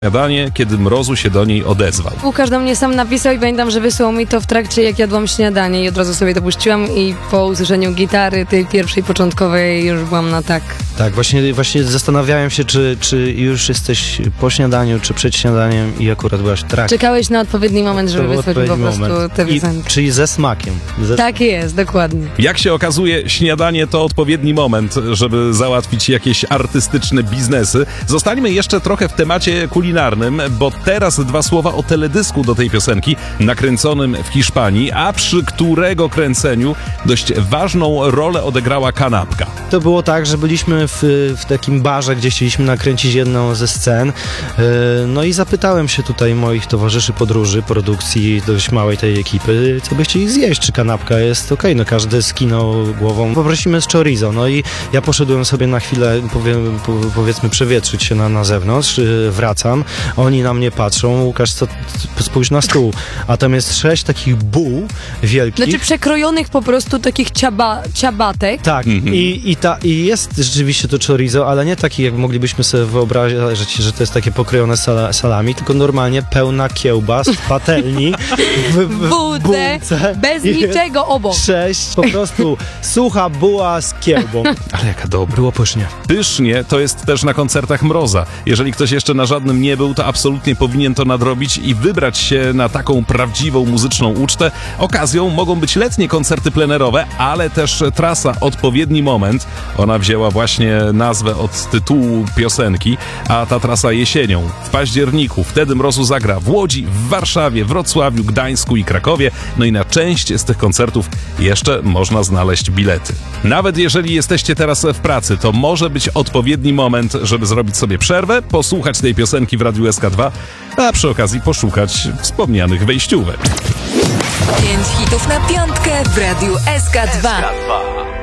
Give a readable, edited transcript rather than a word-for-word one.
Śniadanie, kiedy Mrozu się do niej odezwał. Łukasz do mnie sam napisał i pamiętam, że wysłał mi to w trakcie, jak jadłam śniadanie i od razu sobie to puściłam i po usłyszeniu gitary, tej pierwszej, początkowej, już byłam na tak. Tak, właśnie zastanawiałem się, czy już jesteś po śniadaniu, czy przed śniadaniem i akurat byłaś w trakcie. Czekałeś na odpowiedni moment, żeby wysłać po prostu te piosenki. Czyli ze smakiem. Tak jest, dokładnie. Jak się okazuje, śniadanie to odpowiedni moment, żeby załatwić jakieś artystyczne biznesy. Zostańmy jeszcze trochę w temacie kulinarnym, bo teraz 2 słowa o teledysku do tej piosenki, nakręconym w Hiszpanii, a przy którego kręceniu dość ważną rolę odegrała kanapka. To było tak, że byliśmy w takim barze, gdzie chcieliśmy nakręcić jedną ze scen. No i zapytałem się tutaj moich towarzyszy podróży, produkcji dość małej tej ekipy, co by chcieli zjeść, czy kanapka jest okej. No każdy skinął głową. Poprosimy z chorizo. No i ja poszedłem sobie na chwilę, powiedzmy, przewietrzyć się na zewnątrz. Wracam. Oni na mnie patrzą. Łukasz, spójrz na stół. A tam jest 6 takich buł wielkich. Znaczy przekrojonych po prostu takich ciabatek. Tak. I jest rzeczywiście to chorizo, ale nie taki, jak moglibyśmy sobie wyobrazić, że to jest takie pokrojone salami, tylko normalnie pełna kiełbas z patelni w bułce, bez niczego obok. 6, po prostu sucha buła z kiełbą. Ale jaka dobra. Było pysznie. Pysznie to jest też na koncertach Mroza. Jeżeli ktoś jeszcze na żadnym nie był, to absolutnie powinien to nadrobić i wybrać się na taką prawdziwą muzyczną ucztę. Okazją mogą być letnie koncerty plenerowe, ale też trasa Odpowiedni Moment. Ona wzięła właśnie nazwę od tytułu piosenki, a ta trasa jesienią, w październiku. Wtedy Mrozu zagra w Łodzi, w Warszawie, Wrocławiu, Gdańsku i Krakowie. No i na część z tych koncertów jeszcze można znaleźć bilety. Nawet jeżeli jesteście teraz w pracy, to może być odpowiedni moment, żeby zrobić sobie przerwę, posłuchać tej piosenki w Radiu SK2, a przy okazji poszukać wspomnianych wejściówek. 5 hitów na piątkę w Radiu SK2.